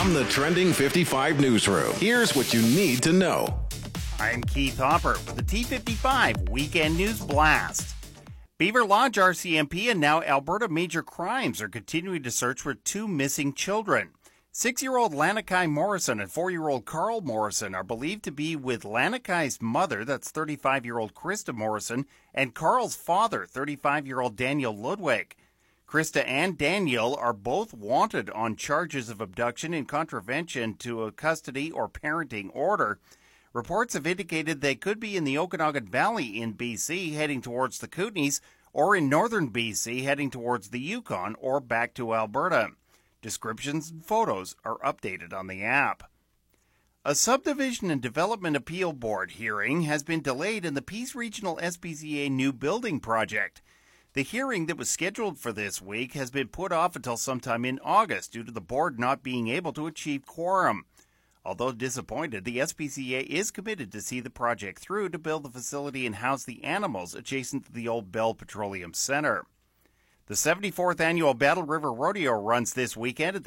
From the Trending 55 newsroom, here's what you need to know. I'm Keith Hopper with the T55 Weekend News Blast. Beaver Lodge RCMP and now Alberta Major Crimes are continuing to search for two missing children. 6-year-old Lanakai Morrison and 4-year-old Carl Morrison are believed to be with Lanakai's mother, that's 35-year-old Krista Morrison, and Carl's father, 35-year-old Daniel Ludwig. Krista and Daniel are both wanted on charges of abduction in contravention to a custody or parenting order. Reports have indicated they could be in the Okanagan Valley in BC heading towards the Kootenays, or in northern BC heading towards the Yukon or back to Alberta. Descriptions and photos are updated on the app. A Subdivision and Development Appeal Board hearing has been delayed in the Peace Regional SPCA new building project. The hearing that was scheduled for this week has been put off until sometime in August due to the board not being able to achieve quorum. Although disappointed, the SPCA is committed to see the project through to build the facility and house the animals adjacent to the old Bell Petroleum Center. The 74th annual Battle River Rodeo runs this weekend at the